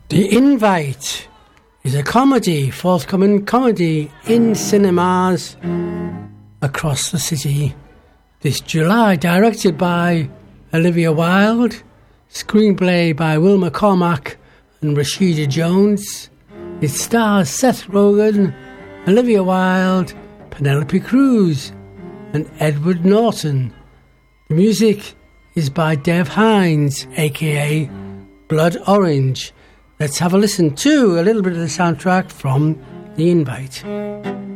The Invite is a forthcoming comedy in cinemas across the city this July, directed by Olivia Wilde, screenplay by Will McCormack and Rashida Jones. It stars Seth Rogen, Olivia Wilde, Penelope Cruz and Edward Norton. The music is by Dev Hynes, aka Blood Orange. Let's have a listen to a little bit of the soundtrack from The Invite.